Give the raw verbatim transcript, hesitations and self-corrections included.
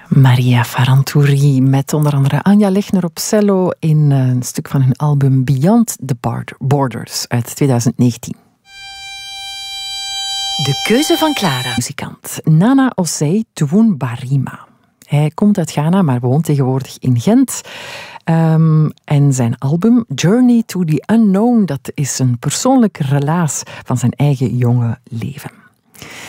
Maria Farantouri met onder andere Anja Lechner op cello in een stuk van hun album Beyond the Borders uit twintig negentien. De keuze van Clara. Muzikant Nana Osei Tuwun Barima. Hij komt uit Ghana, maar woont tegenwoordig in Gent. Um, en zijn album Journey to the Unknown, dat is een persoonlijk relaas van zijn eigen jonge leven.